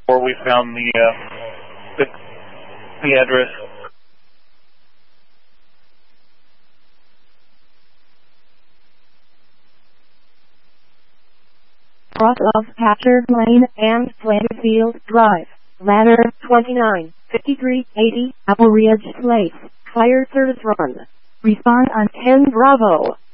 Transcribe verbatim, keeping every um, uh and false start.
Before we found the, uh, the, the address. Cross of Patcher Lane and Plainfield Drive, ladder twenty-nine, fifty-three eighty, Apple Ridge Place, fire service run. Respond on ten Bravo.